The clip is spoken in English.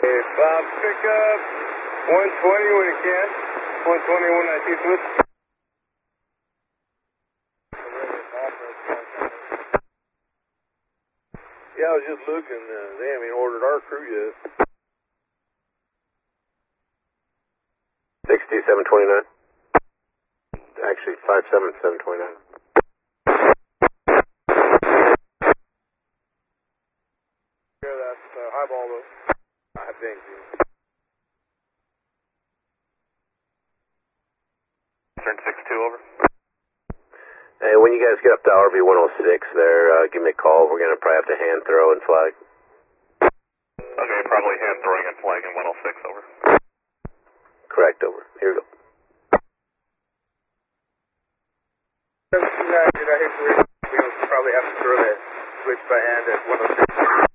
Pick up 120 when you can. 120 119 switch. Yeah, I was just looking. They haven't even ordered our crew yet. 6729. Actually, 57729. Yeah, that's highball though. I think. Turn 6-2 over. Hey, when you guys get up to RV 106 there, give me a call. We're going to probably have to hand throw and flag. Okay, probably hand throwing and flagging 106 over. Correct, over. Here we go. 729, did I hit 3? We'll probably have to throw that switch by hand at 106.